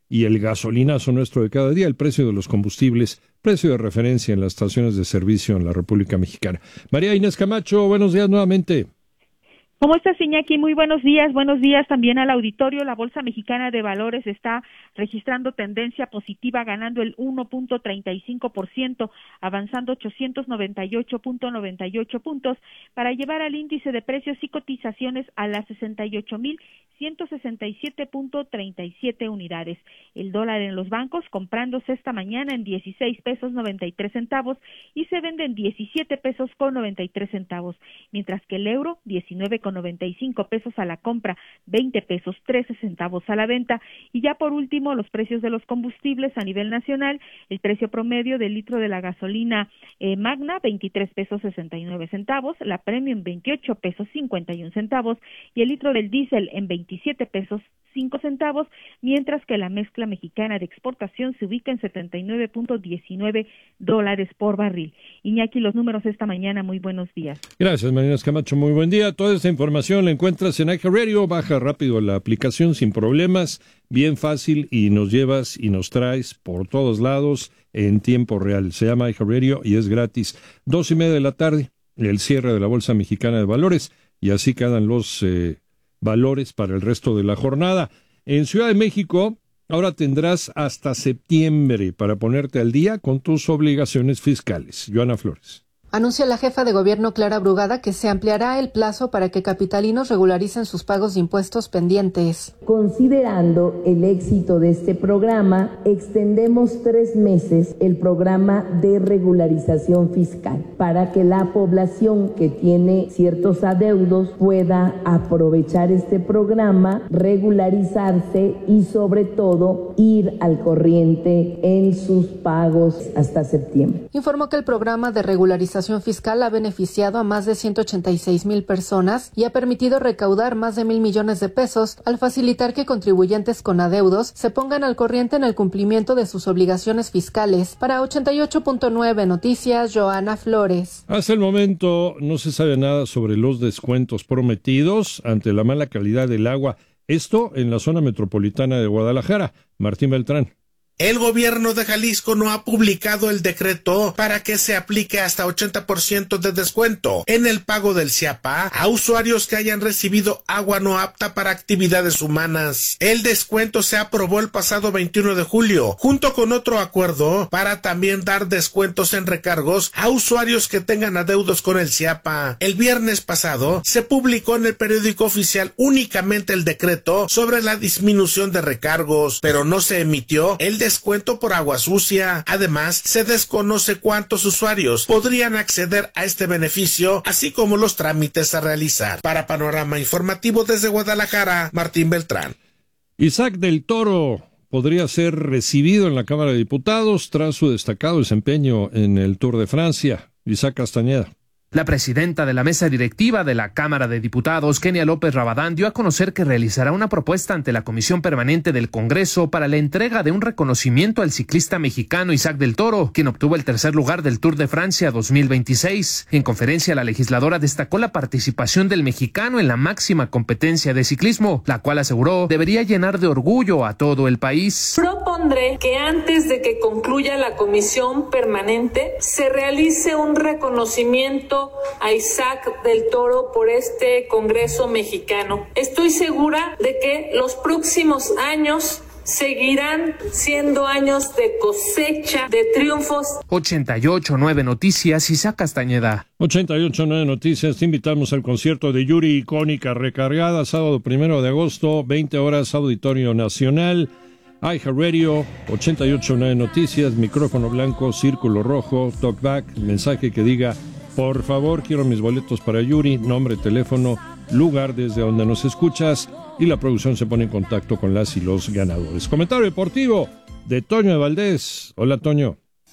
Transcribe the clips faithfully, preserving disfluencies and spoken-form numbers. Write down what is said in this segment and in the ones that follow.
y el gasolinazo nuestro de cada día, el precio de los combustibles, precio de referencia en las estaciones de servicio en la República Mexicana. María Inés Camacho, buenos días nuevamente. ¿Cómo estás, Iñaki? Muy buenos días. Buenos días también al auditorio. La Bolsa Mexicana de Valores está registrando tendencia positiva, ganando el uno punto treinta y cinco por ciento, avanzando ochocientos noventa y ocho punto noventa y ocho puntos para llevar al índice de precios y cotizaciones a las sesenta y ocho mil ciento sesenta y siete punto treinta y siete unidades. El dólar en los bancos comprándose esta mañana en dieciséis pesos noventa y tres centavos y se vende en diecisiete pesos con noventa y tres centavos, mientras que el euro diecinueve con noventa y cinco pesos a la compra, veinte pesos trece centavos a la venta. Y ya por último, los precios de los combustibles a nivel nacional, el precio promedio del litro de la gasolina eh, Magna, veintitrés pesos sesenta y nueve centavos, la Premium veintiocho pesos cincuenta y un centavos y el litro del diésel en veintisiete pesos cinco centavos, mientras que la mezcla mexicana de exportación se ubica en setenta y nueve punto diecinueve dólares por barril. Iñaki, los números esta mañana, muy buenos días. Gracias, María Inés Camacho, muy buen día. Toda esta información la encuentras en iHeartRadio, baja rápido la aplicación sin problemas, bien fácil, y nos llevas y nos traes por todos lados en tiempo real. Se llama iHeartRadio y es gratis. Dos y media de la tarde, el cierre de la Bolsa Mexicana de Valores, y así quedan los eh, valores para el resto de la jornada. En Ciudad de México, ahora tendrás hasta septiembre para ponerte al día con tus obligaciones fiscales. Joana Flores. Anuncia la jefa de gobierno Clara Brugada que se ampliará el plazo para que capitalinos regularicen sus pagos de impuestos pendientes. Considerando el éxito de este programa, extendemos tres meses el programa de regularización fiscal para que la población que tiene ciertos adeudos pueda aprovechar este programa, regularizarse y sobre todo ir al corriente en sus pagos hasta septiembre. Informó que el programa de regularización fiscal ha beneficiado a más de ciento ochenta y seis mil personas y ha permitido recaudar más de mil millones de pesos al facilitar que contribuyentes con adeudos se pongan al corriente en el cumplimiento de sus obligaciones fiscales. Para ochenta y ocho punto nueve Noticias, Joana Flores. Hasta el momento no se sabe nada sobre los descuentos prometidos ante la mala calidad del agua. Esto en la zona metropolitana de Guadalajara. Martín Beltrán. El gobierno de Jalisco no ha publicado el decreto para que se aplique hasta ochenta por ciento de descuento en el pago del C I A P A a usuarios que hayan recibido agua no apta para actividades humanas. El descuento se aprobó el pasado veintiuno de julio, junto con otro acuerdo para también dar descuentos en recargos a usuarios que tengan adeudos con el C I A P A. El viernes pasado se publicó en el periódico oficial únicamente el decreto sobre la disminución de recargos, pero no se emitió el descuento descuento por agua sucia. Además, se desconoce cuántos usuarios podrían acceder a este beneficio, así como los trámites a realizar. Para Panorama Informativo desde Guadalajara, Martín Beltrán. Isaac del Toro podría ser recibido en la Cámara de Diputados tras su destacado desempeño en el Tour de Francia. Isaac Castañeda. La presidenta de la mesa directiva de la Cámara de Diputados, Kenia López Rabadán, dio a conocer que realizará una propuesta ante la Comisión Permanente del Congreso para la entrega de un reconocimiento al ciclista mexicano Isaac del Toro, quien obtuvo el tercer lugar del Tour de Francia dos mil veintiséis. En conferencia, la legisladora destacó la participación del mexicano en la máxima competencia de ciclismo, la cual aseguró debería llenar de orgullo a todo el país. Propondré que antes de que concluya la Comisión Permanente se realice un reconocimiento a Isaac del Toro por este Congreso mexicano. Estoy segura de que los próximos años seguirán siendo años de cosecha, de triunfos. ochenta y ocho punto nueve Noticias, Isaac Castañeda. ochenta y ocho punto nueve Noticias, te invitamos al concierto de Yuri Icónica Recargada, sábado primero de agosto, veinte horas, Auditorio Nacional. iHeartRadio, ochenta y ocho punto nueve Noticias, micrófono blanco, círculo rojo, talkback, mensaje que diga: por favor, quiero mis boletos para Yuri, nombre, teléfono, lugar desde donde nos escuchas, y la producción se pone en contacto con las y los ganadores. Comentario deportivo de Toño de Valdés. Hola, Toño.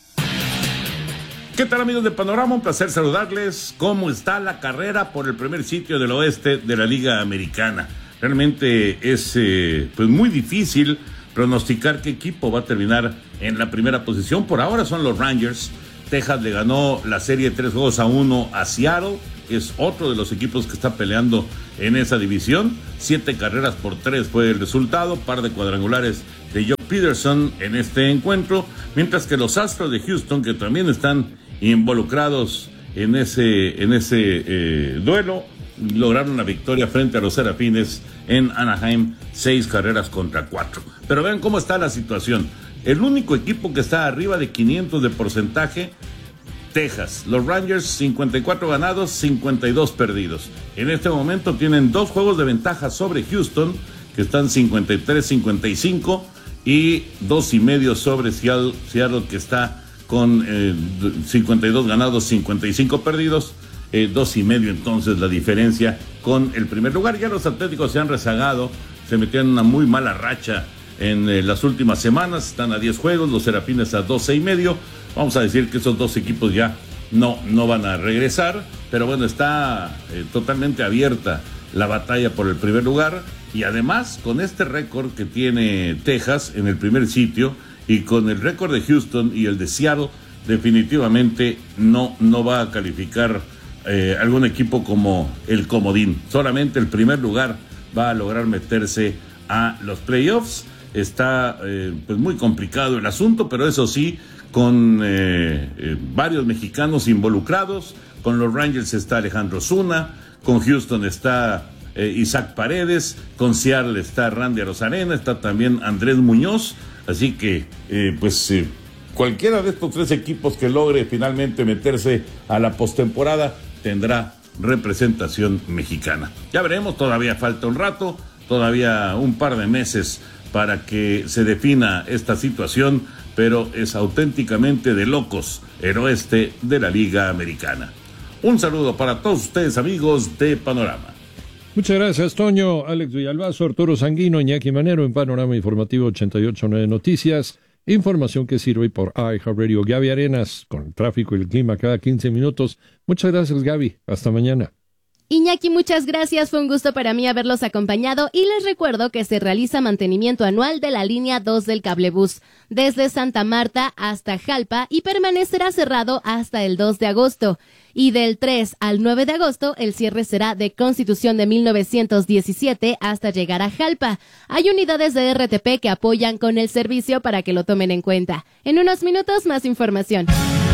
¿Qué tal, amigos de Panorama? Un placer saludarles. ¿Cómo está la carrera por el primer sitio del oeste de la Liga Americana? Realmente es eh, pues muy difícil pronosticar qué equipo va a terminar en la primera posición. Por ahora son los Rangers. Texas le ganó la serie tres juegos a uno a Seattle. Es otro de los equipos que está peleando en esa división. Siete carreras por tres fue el resultado. Par de cuadrangulares de Joe Peterson en este encuentro, mientras que los Astros de Houston, que también están involucrados en ese, en ese eh, duelo, lograron la victoria frente a los Serafines en Anaheim, seis carreras contra cuatro. Pero vean cómo está la situación. El único equipo que está arriba de quinientos de porcentaje, Texas. Los Rangers, cincuenta y cuatro ganados, cincuenta y dos perdidos. En este momento tienen dos juegos de ventaja sobre Houston, que están cincuenta y tres cincuenta y cinco, y dos y medio sobre Seattle, Seattle que está con eh, cincuenta y dos ganados, cincuenta y cinco perdidos. Eh, dos y medio entonces la diferencia con el primer lugar. Ya los Atléticos se han rezagado, se metieron en una muy mala racha en eh, las últimas semanas, están a diez juegos, los Serafines a doce y medio. Vamos a decir que esos dos equipos ya no, no van a regresar, pero bueno, está eh, totalmente abierta la batalla por el primer lugar, y además con este récord que tiene Texas en el primer sitio y con el récord de Houston y el de Seattle, definitivamente no, no va a calificar Eh, algún equipo como el comodín. Solamente el primer lugar va a lograr meterse a los playoffs. Está eh, pues muy complicado el asunto, pero eso sí, con eh, eh, varios mexicanos involucrados. Con los Rangers está Alejandro Zuna, con Houston está eh, Isaac Paredes, con Seattle está Randy Arozarena, está también Andrés Muñoz, así que eh, pues eh, cualquiera de estos tres equipos que logre finalmente meterse a la postemporada tendrá representación mexicana. Ya veremos, todavía falta un rato, todavía un par de meses para que se defina esta situación, pero es auténticamente de locos el oeste de la Liga Americana. Un saludo para todos ustedes, amigos de Panorama. Muchas gracias, Toño. Alex Villalbazo, Arturo Sanguino, Iñaki Manero en Panorama Informativo ochenta y ocho punto nueve Noticias. Información que sirve por iHeartRadio. Gaby Arenas, con el tráfico y el clima cada quince minutos. Muchas gracias, Gaby. Hasta mañana. Iñaki, muchas gracias. Fue un gusto para mí haberlos acompañado y les recuerdo que se realiza mantenimiento anual de la línea dos del cablebús desde Santa Marta hasta Jalpa y permanecerá cerrado hasta el dos de agosto. Y del tres al nueve de agosto, el cierre será de Constitución de mil novecientos diecisiete hasta llegar a Jalpa. Hay unidades de R T P que apoyan con el servicio para que lo tomen en cuenta. En unos minutos, más información.